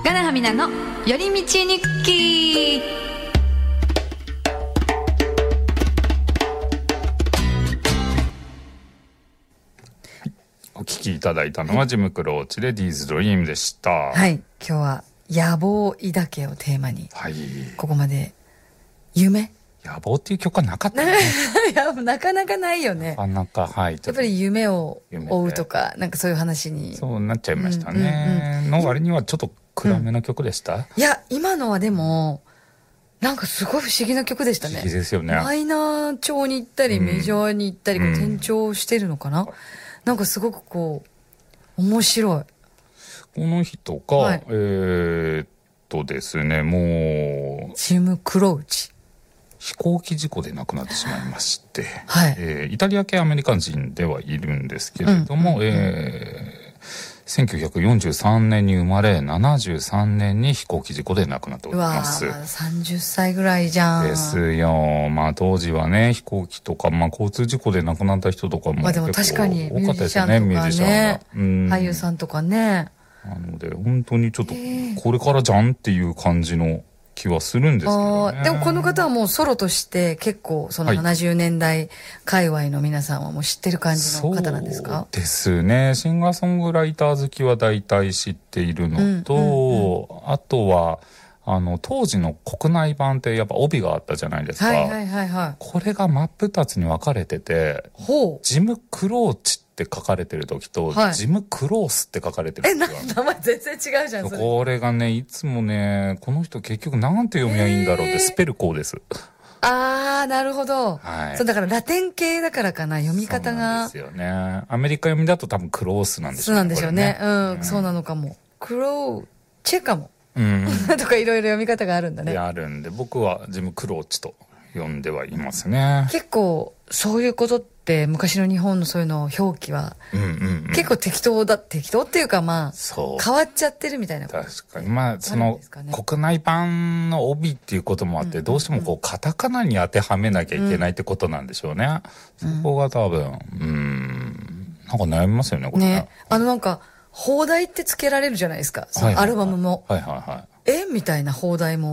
金はみなの寄り道日記。 お聞きいただいたのはジムクローチでディーズドリームでした。 はい、今日は野望抱けをテーマに、 はい、 ここまで夢野望っていう曲はなかったね。 いやなかなかないよね。 なかなか、はい、 やっぱり夢を追うとかなんかそういう話にそうなっちゃいましたね、の割にはちょっと暗めの曲でした、 いや今のはでもなんかすごい不思議な曲でしたね。 不思議ですよね。 マイナー調に行ったり、メジャーに行ったり、転調してるのかな、なんかすごくこう面白い。 この人が、 はい、 ですね、もうジム・クローチ飛行機事故で亡くなってしまいまして、 はい、 イタリア系アメリカ人ではいるんですけれども、1943年に生まれ73年に飛行機事故で亡くなっております。 うわ30歳ぐらいじゃん。 ですよ。まあ当時はね、飛行機とか、まあ交通事故で亡くなった人とかも結構多かったですよね、ミュージシャンが。 俳優さんとかね。 なので本当にちょっとこれからじゃんっていう感じの気はするんですけどね。 でもこの方はもうソロとして結構その70年代界隈の皆さんはもう知ってる感じの方なんですか？ そうですね。シンガーソングライター好きは大体知っているのと、あとは当時の国内版ってやっぱ帯があったじゃないですか。これが真っ二つに分かれてて、ジム・クローチって書かれてる時と、ジム・クロースって書かれてる時が名前全然違うじゃん。 これがね、いつもね、この人結局なんて読みゃいいんだろうってスペルこうです。 あー、なるほど。 はい。 そう、だからラテン系だからかな、読み方が。そうなんですよね。アメリカ読みだと多分クロースなんでしょうね。 そうなんでしょうね。そうなのかも。クローチェかも。とかいろいろ読み方があるんだね。 あるんで、僕はジム・クローチと呼んではいますね。 結構そういうことって昔の日本のそういうの表記は結構適当っていうか、まあ変わっちゃってるみたいなこと。 確かに。まあその国内版の帯っていうこともあって、どうしてもこうカタカナに当てはめなきゃいけないってことなんでしょうね。そこが多分なんか悩みますよね、これね。 なんか邦題ってつけられるじゃないですか、そのアルバムも。みたいな邦題も